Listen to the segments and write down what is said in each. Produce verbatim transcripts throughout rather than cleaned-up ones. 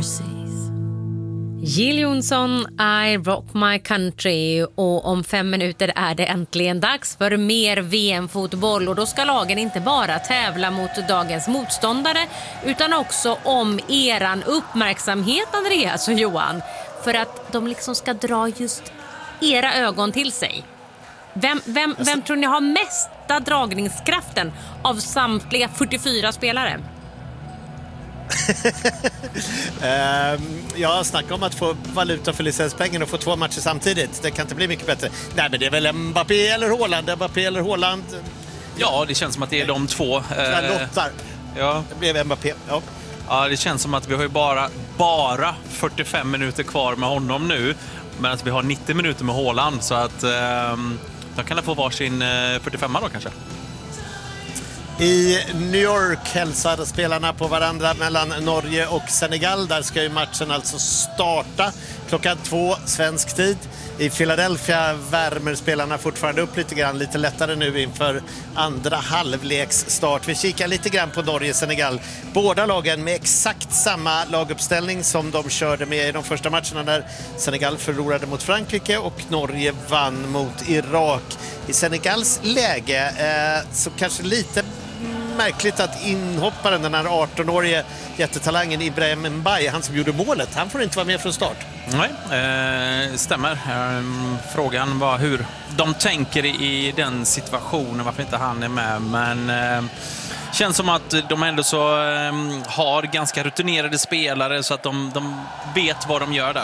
overseas. Jill Johnson, I rock my country, och om fem minuter är det äntligen dags för mer V M-fotboll, och då ska lagen inte bara tävla mot dagens motståndare utan också om eran uppmärksamhet, Andreas och Johan, för att de liksom ska dra just era ögon till sig. Vem, vem, vem tror ni har mesta dragningskraften av samtliga fyrtiofyra spelare? uh, jag snackar om att få valuta för licenspengen och få två matcher samtidigt. Det kan inte bli mycket bättre. Nej, men det är väl Mbappé eller Haaland. Mbappé eller Haaland. Ja, det känns som att det är de två. Jag lottar. Ja. Det blev Mbappé. Ja. Ja, det känns som att vi har ju bara, bara fyrtiofem minuter kvar med honom nu. Men att vi har nittio minuter med Haaland. Så att eh, de kan få varsin eh, fyrtiofem då kanske. I New York hälsar spelarna på varandra mellan Norge och Senegal. Där ska ju matchen alltså starta klockan två svensk tid. I Philadelphia värmer spelarna fortfarande upp lite grann, lite lättare nu inför andra halvleksstart. Vi kikar lite grann på Norge-Senegal. Båda lagen med exakt samma laguppställning som de körde med i de första matcherna, där Senegal förlorade mot Frankrike och Norge vann mot Irak. I Senegals läge eh, så kanske lite märkligt att inhopparen, den här arton-årige jättetalangen Ibrahim Mbaye, han som gjorde målet, han får inte vara med från start. Nej, eh, stämmer. Eh, frågan var hur de tänker i den situationen, varför inte han är med. Men eh, känns som att de ändå så eh, har ganska rutinerade spelare, så att de, de vet vad de gör där.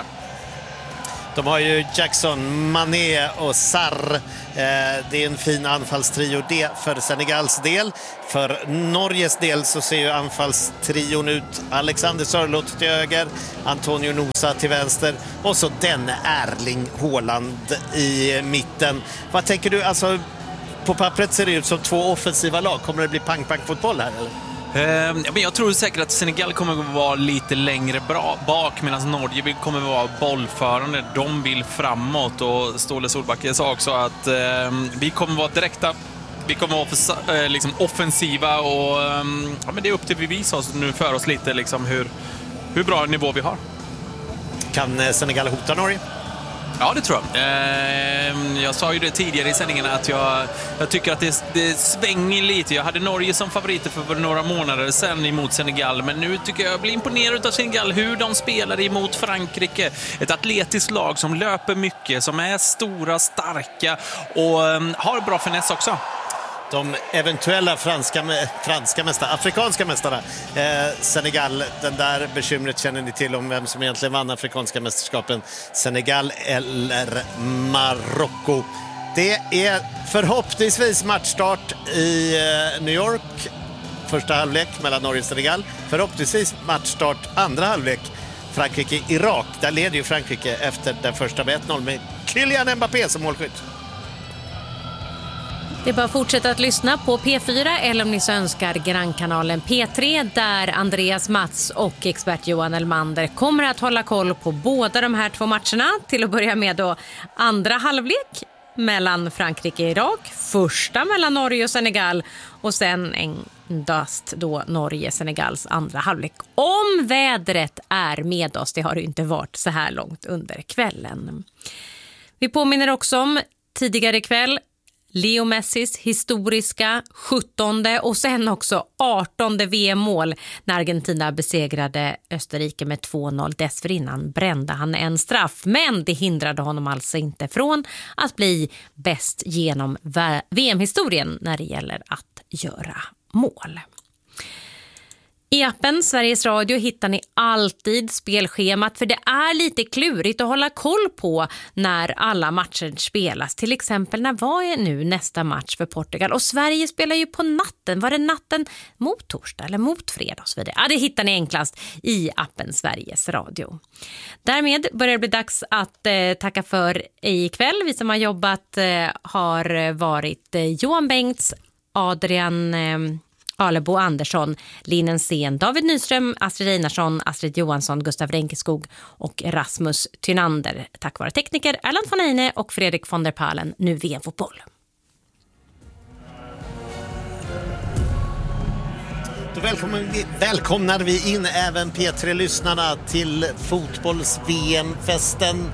De har ju Jackson, Mané och Sarr. Eh, det är en fin anfallstrio det för Senegals del. För Norges del så ser ju anfallstrion ut: Alexander Sörloth till höger, Antonio Nusa till vänster och så den Erling Haaland i mitten. Vad tänker du? Alltså, på pappret ser det ut som två offensiva lag. Kommer det bli pang-pang-fotboll här eller? Eh, men jag tror säkert att Senegal kommer att vara lite längre bra bak, medan Norge kommer att vara bollförande. De vill framåt, och Ståle Solbacken sa också att eh, vi kommer att vara direkta, vi kommer att vara eh, liksom offensiva, och eh, ja, men det är upp till bevis oss nu för oss lite liksom hur, hur bra nivå vi har. Kan Senegal hota Norge? Ja, det tror jag. Eh, jag sa ju det tidigare i sändningen att jag, jag tycker att det, det svänger lite. Jag hade Norge som favoriter för några månader sedan emot Senegal, men nu tycker jag jag blir imponerad av Senegal, hur de spelar emot Frankrike. Ett atletiskt lag som löper mycket, som är stora, starka och eh, har bra finess också. De eventuella franska, franska mästarna, afrikanska mästarna, eh, Senegal, den där bekymret känner ni till om vem som egentligen vann afrikanska mästerskapen, Senegal eller Marocko. Det är förhoppningsvis matchstart i eh, New York, första halvlek mellan Norge och Senegal, förhoppningsvis matchstart andra halvlek Frankrike-Irak. Där leder ju Frankrike efter den första med ett noll med Kylian Mbappé som målskytt. Det är bara att fortsätta att lyssna på P fyra, eller om ni så önskar grannkanalen P tre, där Andreas Mats och expert Johan Elmander kommer att hålla koll på båda de här två matcherna. Till att börja med då andra halvlek mellan Frankrike och Irak, första mellan Norge och Senegal, och sen endast då Norge-Senegals andra halvlek. Om vädret är med oss, det har det inte varit så här långt under kvällen. Vi påminner också om tidigare kväll Leo Messis historiska sjuttonde och sen också artonde V M-mål när Argentina besegrade Österrike med två noll. Dessförinnan brände han en straff, men det hindrade honom alltså inte från att bli bäst genom V M-historien när det gäller att göra mål. I appen Sveriges Radio hittar ni alltid spelschemat, för det är lite klurigt att hålla koll på när alla matcher spelas. Till exempel, när var är nu nästa match för Portugal? Och Sverige spelar ju på natten. Var det natten mot torsdag eller mot fredag och så vidare? Ja, det hittar ni enklast i appen Sveriges Radio. Därmed börjar det bli dags att eh, tacka för ikväll. Vi som har jobbat eh, har varit eh, Johan Bengts, Adrian eh, Alebo Andersson, Linen Sen, David Nyström, Astrid Einarsson, Astrid Johansson, Gustav Renkeskog och Rasmus Tynander. Tack vare tekniker Erland von Eine och Fredrik von der Palen. Nu V M-fotboll. Då välkomnar vi, välkomnar vi in även P tre-lyssnarna till fotbolls-V M-festen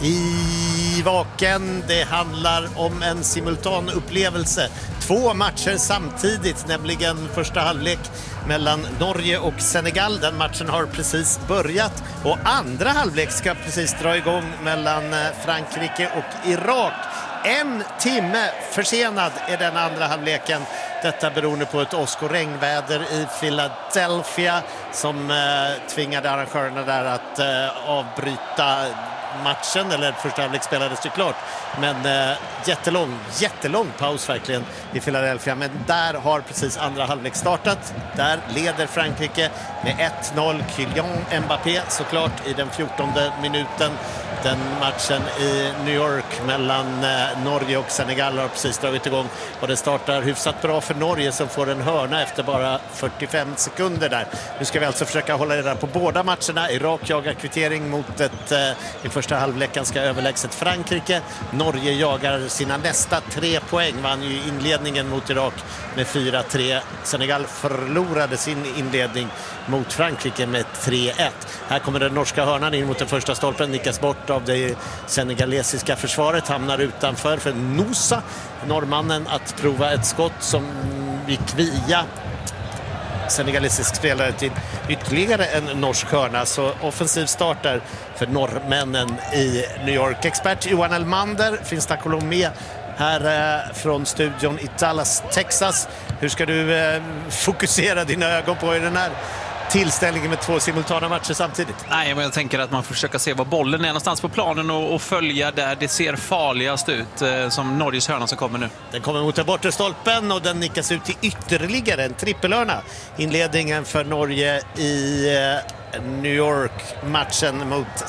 i Vaken. Det handlar om en simultan upplevelse. Två matcher samtidigt, nämligen första halvlek mellan Norge och Senegal. Den matchen har precis börjat och andra halvlek ska precis dra igång mellan Frankrike och Irak. En timme försenad är den andra halvleken. Detta beroende på ett åskoregnväder i Philadelphia som eh, tvingade arrangörerna där att eh, avbryta matchen, eller första halvlek spelades det klart, men eh, jättelång, jättelång paus verkligen i Philadelphia, men där har precis andra halvlek startat. Där leder Frankrike med ett noll. Kylian Mbappé såklart i den fjortonde minuten. Den matchen i New York mellan eh, Norge och Senegal har precis dragit igång och det startar hyfsat bra för Norge som får en hörna efter bara fyrtiofem sekunder där. Nu ska vi alltså försöka hålla reda på båda matcherna. Irak jagar kvittering mot ett eh, i första halvlek ganska överlägset Frankrike. Norge jagar sina nästa tre poäng. Vann ju inledningen mot Irak med fyra tre. Senegal förlorade sin inledning mot Frankrike med tre ett. Här kommer den norska hörnan in mot den första stolpen. Nickas bort av det senegalesiska försvaret. Hamnar utanför för Nusa, norrmannen, att prova ett skott som gick via senegalesisk spelare till ytterligare en norsk hörna. Så offensiv start där för norrmännen i New York. Expert Johan Elmander finns tack och lov med här eh, från studion i Dallas, Texas. Hur ska du eh, fokusera dina ögon på i den här tillställningen med två simultana matcher samtidigt? Nej, men jag tänker att man får försöka se var bollen är någonstans på planen och, och följa där det ser farligast ut, eh, som Norges hörna som kommer nu. Den kommer mot den bortre stolpen och den nickas ut till ytterligare en trippelhörna. Inledningen för Norge i eh, New York, matchen mot